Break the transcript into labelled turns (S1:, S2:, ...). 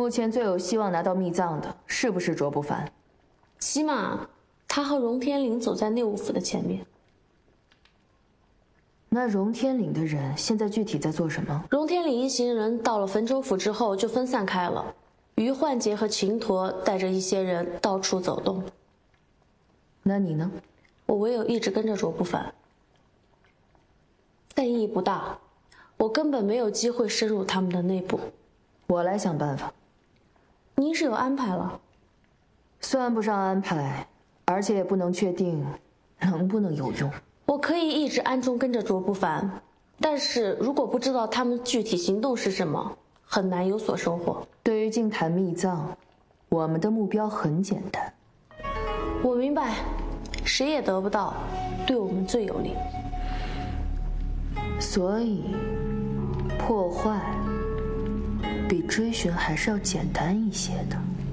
S1: 目前最有希望拿到密藏的，是不是卓不凡？
S2: 起码他和荣天岭走在内务府的前面。
S1: 那荣天岭的人现在具体在做什么？
S2: 荣天岭一行人到了汾州府之后就分散开了，于焕杰和秦陀带着一些人到处走动。
S1: 那你呢？
S2: 我唯有一直跟着卓不凡，但意义不大，我根本没有机会深入他们的内部。
S1: 我来想办法。
S2: 您是有安排了？
S1: 算不上安排，而且也不能确定能不能有用。
S2: 我可以一直暗中跟着卓不凡，但是如果不知道他们具体行动是什么，很难有所收获。
S1: 对于净坛密藏，我们的目标很简单。
S2: 我明白，谁也得不到，对我们最有利。
S1: 所以，破坏比追寻还是要简单一些的。